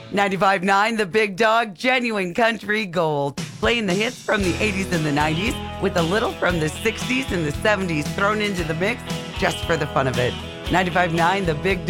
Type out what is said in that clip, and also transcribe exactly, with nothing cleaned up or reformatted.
ninety-five point nine The Big Dog, genuine country gold. Playing the hits from the eighties and the nineties with a little from the sixties and the seventies thrown into the mix just for the fun of it. ninety-five point nine The Big